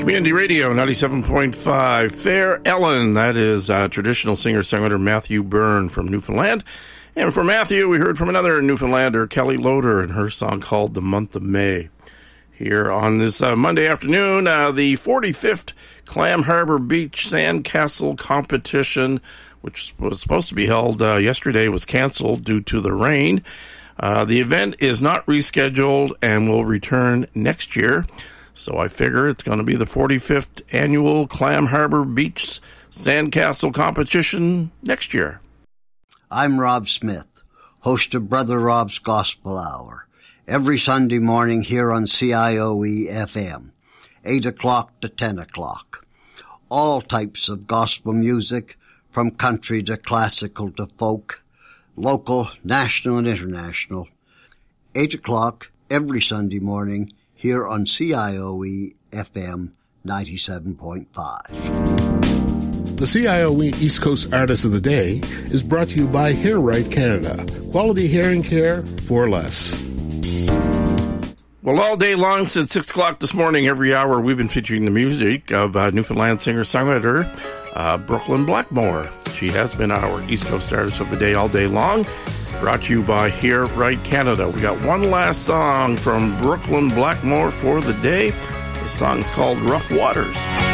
Community Radio 97.5. Fair Ellen, that is traditional singer-songwriter Matthew Byrne from Newfoundland. And for Matthew, we heard from another Newfoundlander, Kelly Loader, and her song called The Month of May. Here on this Monday afternoon, the 45th Clam Harbor Beach Sandcastle competition, which was supposed to be held yesterday, was canceled due to the rain. The event is not rescheduled and will return next year. So I figure it's going to be the 45th annual Clam Harbor Beach Sandcastle competition next year. I'm Rob Smith, host of Brother Rob's Gospel Hour, every Sunday morning here on CIOE FM, 8 o'clock to 10 o'clock. All types of gospel music, from country to classical to folk, local, national, and international. 8 o'clock every Sunday morning here on CIOE FM 97.5. The CIOE East Coast Artist of the Day is brought to you by Hair Right Canada. Quality hearing care for less. Well, all day long since 6 o'clock this morning, every hour, we've been featuring the music of Newfoundland singer-songwriter Brooklyn Blackmore. She has been our East Coast Artist of the Day all day long. Brought to you by Hair Right Canada. We got one last song from Brooklyn Blackmore for the day. The song's called Rough Waters.